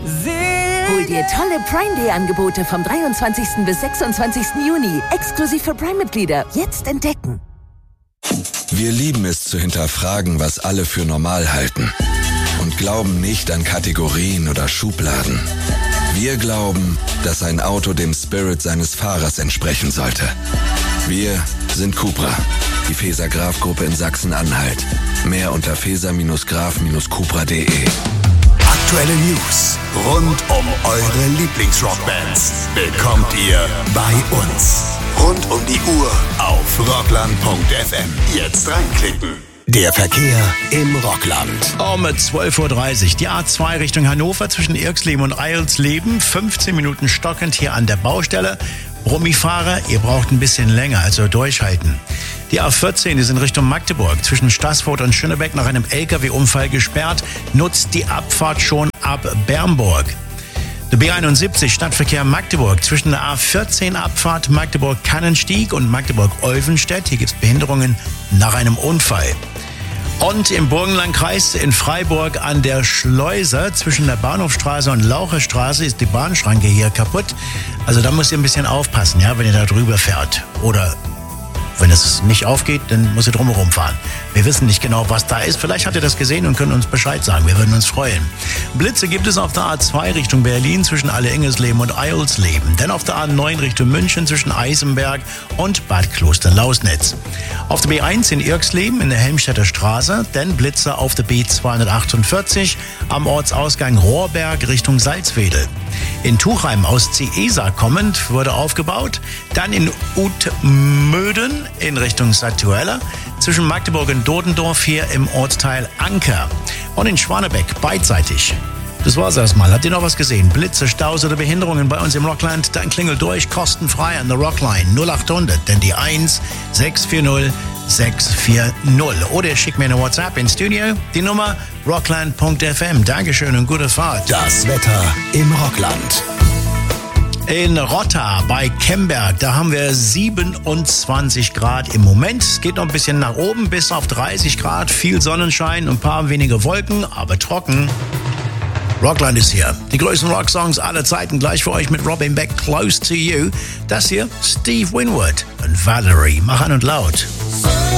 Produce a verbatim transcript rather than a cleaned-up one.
Hol dir tolle Prime Day Angebote vom dreiundzwanzigsten bis sechsundzwanzigsten Juni. Exklusiv für Prime-Mitglieder. Jetzt entdecken. Wir lieben es zu hinterfragen, was alle für normal halten. Und glauben nicht an Kategorien oder Schubladen. Wir glauben, dass ein Auto dem Spirit seines Fahrers entsprechen sollte. Wir sind Cupra, die Feser-Graf-Gruppe in Sachsen-Anhalt. Mehr unter feser graf cupra punkt de. Aktuelle News rund um eure Lieblingsrockbands bekommt ihr bei uns. Rund um die Uhr auf rockland punkt f m. Jetzt reinklicken. Der Verkehr im Rockland. Um zwölf Uhr dreißig, die A zwei Richtung Hannover zwischen Irxleben und Eilsleben. fünfzehn Minuten stockend hier an der Baustelle. Brummifahrer, ihr braucht ein bisschen länger, also durchhalten. Die A vierzehn ist in Richtung Magdeburg zwischen Staßfurt und Schönebeck nach einem L K W-Unfall gesperrt. Nutzt die Abfahrt schon ab Bernburg. Der B einundsiebzig Stadtverkehr Magdeburg zwischen der A vierzehn Abfahrt Magdeburg-Kannenstieg und Magdeburg-Olvenstedt. Hier gibt es Behinderungen nach einem Unfall. Und im Burgenlandkreis in Freiburg an der Schleuse zwischen der Bahnhofstraße und Laucherstraße ist die Bahnschranke hier kaputt. Also da müsst ihr ein bisschen aufpassen, ja, wenn ihr da drüber fährt. Oder wenn es nicht aufgeht, dann muss ihr drumherum fahren. Wir wissen nicht genau, was da ist. Vielleicht habt ihr das gesehen und könnt uns Bescheid sagen. Wir würden uns freuen. Blitze gibt es auf der A zwei Richtung Berlin zwischen Alle-Ingesleben und Eilsleben. Dann auf der A neun Richtung München zwischen Eisenberg und Bad Kloster-Lausnitz. Auf der B eins in Irxleben in der Helmstedter Straße. Dann Blitze auf der B zweihundertachtundvierzig am Ortsausgang Rohrberg Richtung Salzwedel. In Tuchheim aus Ciesa kommend wurde aufgebaut. Dann in Utmöden in Richtung Satuella. Zwischen Magdeburg und Dodendorf hier im Ortsteil Anker. Und in Schwanebeck beidseitig. Das war's erstmal. Habt ihr noch was gesehen? Blitze, Staus oder Behinderungen bei uns im Rockland? Dann klingelt durch, kostenfrei an der Rockline null achthundert, denn die eins sechs vier null sechs vier null. Oder schickt mir eine WhatsApp ins Studio, die Nummer rockland punkt f m. Dankeschön und gute Fahrt. Das Wetter im Rockland. In Rotta bei Kemberg, da haben wir siebenundzwanzig Grad im Moment. Es geht noch ein bisschen nach oben bis auf dreißig Grad. Viel Sonnenschein und ein paar wenige Wolken, aber trocken. Rockland ist hier. Die größten Rocksongs aller Zeiten gleich für euch mit Robin Beck, Close to You. Das hier Steve Winwood und Valerie. Mach an und laut.